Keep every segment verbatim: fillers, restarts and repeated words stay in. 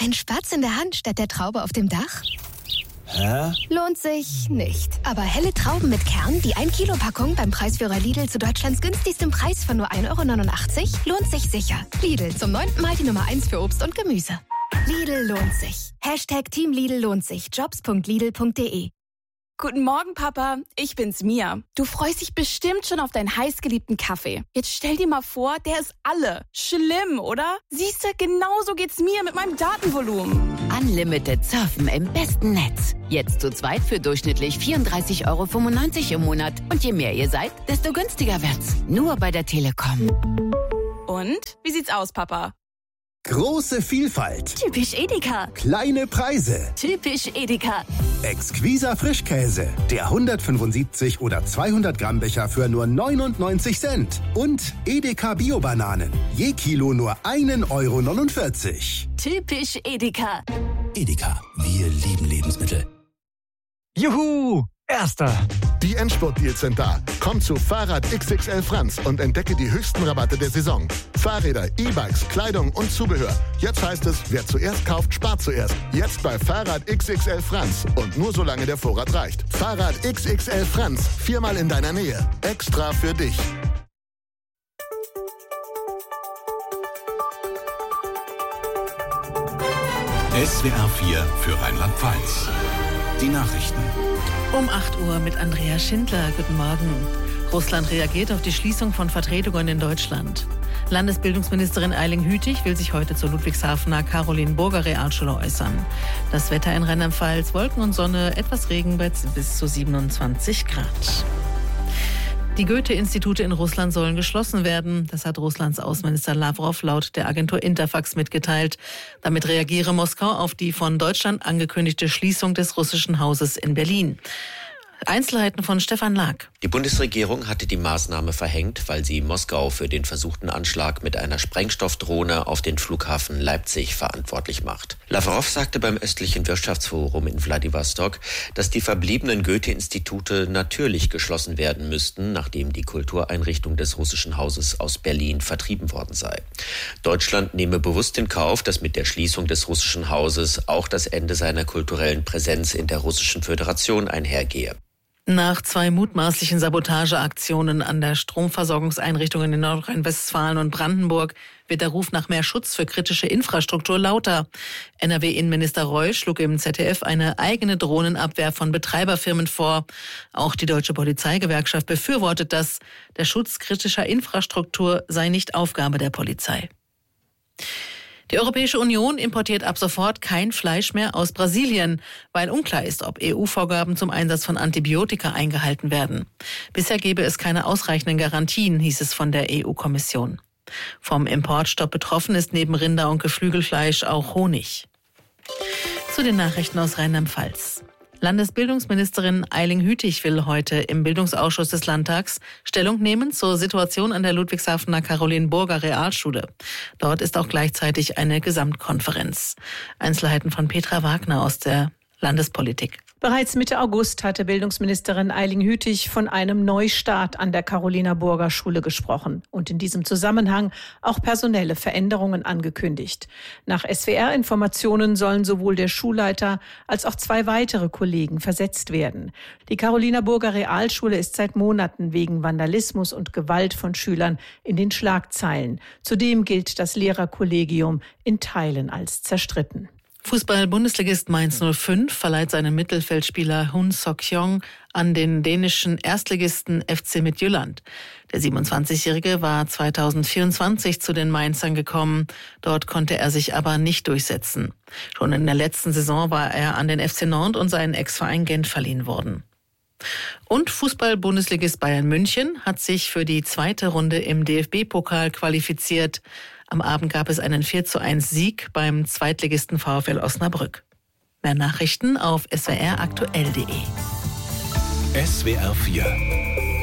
Ein Spatz in der Hand statt der Traube auf dem Dach? Hä? Lohnt sich nicht. Aber helle Trauben mit Kern, die ein Kilo Packung beim Preisführer Lidl zu Deutschlands günstigstem Preis von nur ein Euro neunundachtzig, lohnt sich sicher. Lidl, zum neunten Mal die Nummer eins für Obst und Gemüse. Lidl lohnt sich. Hashtag Team Lidl lohnt sich. jobs punkt lidl punkt de. Guten Morgen, Papa. Ich bin's, Mia. Du freust dich bestimmt schon auf deinen heißgeliebten Kaffee. Jetzt stell dir mal vor, der ist alle. Schlimm, oder? Siehste, genauso geht's mir mit meinem Datenvolumen. Unlimited Surfen im besten Netz. Jetzt zu zweit für durchschnittlich vierunddreißig Euro fünfundneunzig im Monat. Und je mehr ihr seid, desto günstiger wird's. Nur bei der Telekom. Und? Wie sieht's aus, Papa? Große Vielfalt. Typisch Edeka. Kleine Preise. Typisch Edeka. Exquiser Frischkäse. Der hundertfünfundsiebzig oder zweihundert Gramm Becher für nur neunundneunzig Cent. Und Edeka Bio-Bananen. Je Kilo nur ein Euro neunundvierzig. Typisch Edeka. Edeka, wir lieben Lebensmittel. Juhu! Erster! Die Endspurt-Deals sind da. Komm zu Fahrrad X X L Franz und entdecke die höchsten Rabatte der Saison. Fahrräder, E-Bikes, Kleidung und Zubehör. Jetzt heißt es, wer zuerst kauft, spart zuerst. Jetzt bei Fahrrad X X L Franz. Und nur solange der Vorrat reicht. Fahrrad X X L Franz. Viermal in deiner Nähe. Extra für dich. S W R vier für Rheinland-Pfalz. Die Nachrichten. Um acht Uhr mit Andrea Schindler. Guten Morgen. Russland reagiert auf die Schließung von Vertretungen in Deutschland. Landesbildungsministerin Eiling-Hütig will sich heute zur Ludwigshafener Caroline-Burger Realschule äußern. Das Wetter in Rheinland-Pfalz, Wolken und Sonne, etwas Regen bei bis zu siebenundzwanzig Grad. Die Goethe-Institute in Russland sollen geschlossen werden. Das hat Russlands Außenminister Lavrov laut der Agentur Interfax mitgeteilt. Damit reagiere Moskau auf die von Deutschland angekündigte Schließung des russischen Hauses in Berlin. Einzelheiten von Stefan Lag. Die Bundesregierung hatte die Maßnahme verhängt, weil sie Moskau für den versuchten Anschlag mit einer Sprengstoffdrohne auf den Flughafen Leipzig verantwortlich macht. Lavrov sagte beim östlichen Wirtschaftsforum in Wladiwostok, dass die verbliebenen Goethe-Institute natürlich geschlossen werden müssten, nachdem die Kultureinrichtung des russischen Hauses aus Berlin vertrieben worden sei. Deutschland nehme bewusst in Kauf, dass mit der Schließung des russischen Hauses auch das Ende seiner kulturellen Präsenz in der Russischen Föderation einhergehe. Nach zwei mutmaßlichen Sabotageaktionen an der Stromversorgungseinrichtungen in Nordrhein-Westfalen und Brandenburg wird der Ruf nach mehr Schutz für kritische Infrastruktur lauter. N R W-Innenminister Reul schlug im Z D F eine eigene Drohnenabwehr von Betreiberfirmen vor. Auch die Deutsche Polizeigewerkschaft befürwortet das. Der Schutz kritischer Infrastruktur sei nicht Aufgabe der Polizei. Die Europäische Union importiert ab sofort kein Fleisch mehr aus Brasilien, weil unklar ist, ob E U-Vorgaben zum Einsatz von Antibiotika eingehalten werden. Bisher gebe es keine ausreichenden Garantien, hieß es von der E U-Kommission. Vom Importstopp betroffen ist neben Rinder- und Geflügelfleisch auch Honig. Zu den Nachrichten aus Rheinland-Pfalz. Landesbildungsministerin Eiling-Hütig will heute im Bildungsausschuss des Landtags Stellung nehmen zur Situation an der Ludwigshafener Caroline-Burger Realschule. Dort ist auch gleichzeitig eine Gesamtkonferenz. Einzelheiten von Petra Wagner aus der Landespolitik. Bereits Mitte August hatte Bildungsministerin Eiling-Hütig von einem Neustart an der Carolina-Burger Schule gesprochen und in diesem Zusammenhang auch personelle Veränderungen angekündigt. Nach S W R-Informationen sollen sowohl der Schulleiter als auch zwei weitere Kollegen versetzt werden. Die Carolina-Burger Realschule ist seit Monaten wegen Vandalismus und Gewalt von Schülern in den Schlagzeilen. Zudem gilt das Lehrerkollegium in Teilen als zerstritten. Fußball-Bundesligist Mainz null fünf verleiht seinen Mittelfeldspieler Hun Sok-Kyung an den dänischen Erstligisten F C Midtjylland. Der siebenundzwanzigjährige war zweitausendvierundzwanzig zu den Mainzern gekommen. Dort konnte er sich aber nicht durchsetzen. Schon in der letzten Saison war er an den F C Nantes und seinen Ex-Verein Gent verliehen worden. Und Fußball-Bundesligist Bayern München hat sich für die zweite Runde im D F B-Pokal qualifiziert. Am Abend gab es einen vier zu eins Sieg beim Zweitligisten VfL Osnabrück. Mehr Nachrichten auf s w r aktuell punkt de. S W R vier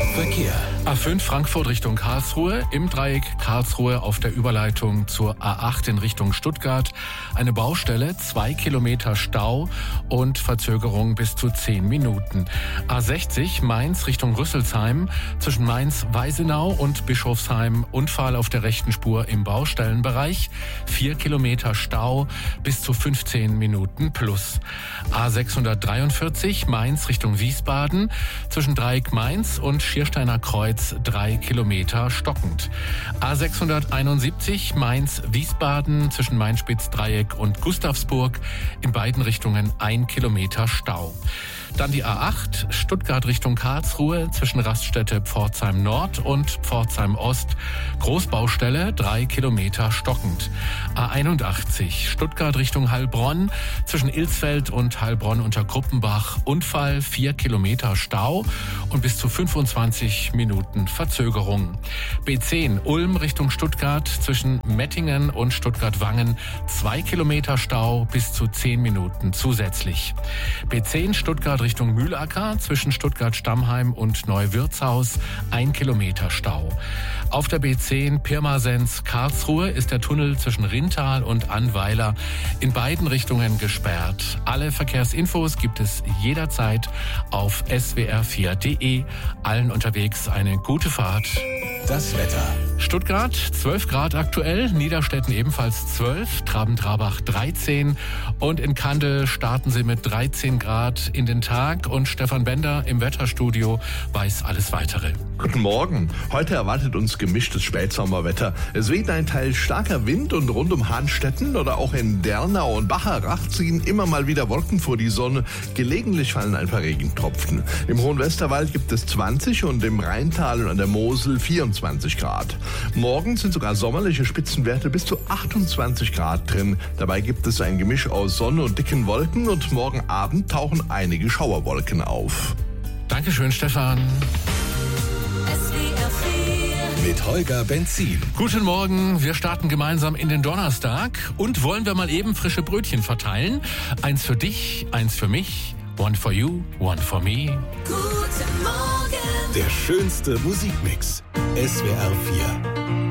Verkehr. A fünf Frankfurt Richtung Karlsruhe, im Dreieck Karlsruhe auf der Überleitung zur A acht in Richtung Stuttgart. Eine Baustelle, zwei Kilometer Stau und Verzögerung bis zu zehn Minuten. A sechzig Mainz Richtung Rüsselsheim, zwischen Mainz-Weisenau und Bischofsheim Unfall auf der rechten Spur im Baustellenbereich. Vier Kilometer Stau bis zu fünfzehn Minuten plus. A sechshundertdreiundvierzig Mainz Richtung Wiesbaden, zwischen Dreieck Mainz und Schiersteiner Kreuz drei Kilometer stockend. A sechshunderteinundsiebzig Mainz-Wiesbaden zwischen Mainspitz-Dreieck und Gustavsburg, in beiden Richtungen ein Kilometer Stau. Dann die A acht, Stuttgart Richtung Karlsruhe, zwischen Raststätte Pforzheim Nord und Pforzheim Ost. Großbaustelle, drei Kilometer stockend. A einundachtzig, Stuttgart Richtung Heilbronn, zwischen Ilsfeld und Heilbronn unter Gruppenbach. Unfall, vier Kilometer Stau und bis zu fünfundzwanzig Minuten Verzögerung. B zehn, Ulm Richtung Stuttgart, zwischen Mettingen und Stuttgart-Wangen. Zwei Kilometer Stau, bis zu zehn Minuten zusätzlich. B zehn, Stuttgart Richtung Mühlacker, zwischen Stuttgart-Stammheim und Neuwirtshaus, ein Kilometer Stau. Auf der B zehn Pirmasens-Karlsruhe ist der Tunnel zwischen Rintal und Annweiler in beiden Richtungen gesperrt. Alle Verkehrsinfos gibt es jederzeit auf s w r vier punkt d e. Allen unterwegs eine gute Fahrt. Das Wetter. Stuttgart zwölf Grad aktuell, Niederstetten ebenfalls zwölf, Traben-Trarbach dreizehn und in Kandel starten sie mit dreizehn Grad in den Tag und Stefan Bender im Wetterstudio weiß alles Weitere. Guten Morgen. Heute erwartet uns gemischtes Spätsommerwetter. Es weht ein Teil starker Wind und rund um Hahnstetten oder auch in Dernau und Bacharach ziehen immer mal wieder Wolken vor die Sonne. Gelegentlich fallen ein paar Regentropfen. Im Hohen Westerwald gibt es zwanzig und im Rheintal und an der Mosel vierundzwanzig Grad. Morgen sind sogar sommerliche Spitzenwerte bis zu achtundzwanzig Grad drin. Dabei gibt es ein Gemisch aus Sonne und dicken Wolken und morgen Abend tauchen einige Schauerwolken auf. Dankeschön, Stefan. Mit Holger Benzin. Guten Morgen, wir starten gemeinsam in den Donnerstag und wollen wir mal eben frische Brötchen verteilen. Eins für dich, eins für mich, one for you, one for me. Guten Morgen. Der schönste Musikmix. S W R vier.